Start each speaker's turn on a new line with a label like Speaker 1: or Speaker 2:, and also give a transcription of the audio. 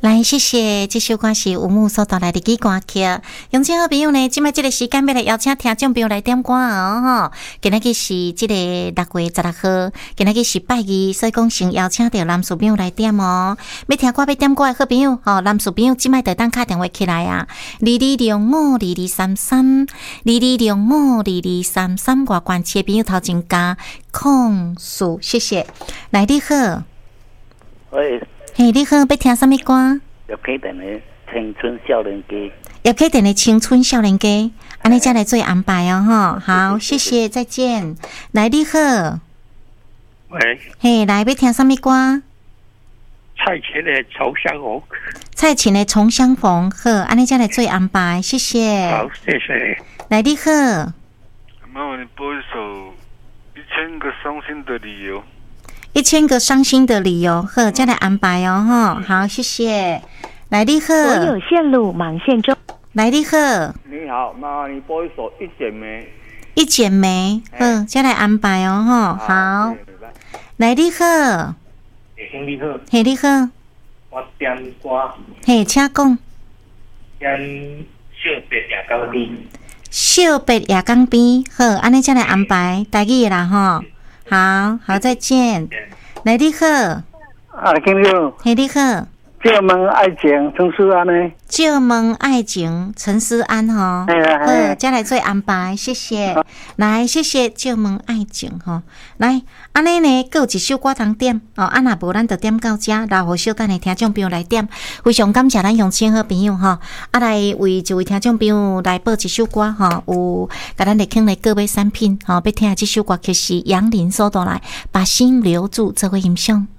Speaker 1: 来，谢谢这首歌是吴木所带来的歌曲。乡亲好朋友呢，今麦这个时间要来邀请听众朋友来点歌哦吼。今仔日是这个6月16号，今仔日是拜二，所以讲先邀请到男士朋友来点哦。要听歌要点歌的好朋友吼，男士朋友今麦就当打电话起来啊，22052233，22052233，外关切朋友头前加控诉，谢谢。来，你好，
Speaker 2: 喂。
Speaker 1: 嘿，你好，要听什么歌？
Speaker 2: 叶启田的《青春少年家》。
Speaker 1: 叶启田的《青春少年家》，安尼再来做安排哦，哈。好，谢谢，再见。来，你好。
Speaker 3: 喂。
Speaker 1: 嘿，来，要听什么歌？
Speaker 3: 蔡琴的《重相逢》。
Speaker 1: 蔡琴的《重相逢》，好，安尼再来做安排，谢谢。
Speaker 3: 好，谢谢。
Speaker 1: 来，你好。
Speaker 4: 麻烦你播一首《1000个伤心的理由》。
Speaker 1: 1000个伤心的理由，好，再来安排哦，哈。好，谢谢。来，你好。
Speaker 5: 所有线路忙线中。
Speaker 1: 来，你好。
Speaker 2: 你好，麻烦你播一首《一剪梅》。
Speaker 1: 一剪梅，好，再来安排哦，哈。好。来，你好。
Speaker 6: 兄你好。
Speaker 1: 嘿，你好。
Speaker 6: 我点歌。
Speaker 1: 嘿，请讲。
Speaker 6: 点小白夜港边。
Speaker 1: 小白夜港边，好，安尼再来安排，台语的啦，吼。好好，再见。来，你好。
Speaker 7: 兄你好。
Speaker 1: 嘿，你好。
Speaker 7: 借问爱情陈思安呢？
Speaker 1: 借问爱情陈思安吼。好，再来做安排，谢谢。来，谢谢借问爱情吼。来，安尼呢，还有一首歌通点哦。啊，若无咱就点到这，然后小等的听众朋友来点。非常感谢咱乡亲好朋友吼，啊来为一位听众朋友来播一首歌吼，有甲咱来听来各位产品吼，要听的这首歌曲是杨林所带来《把心留住》这位音响。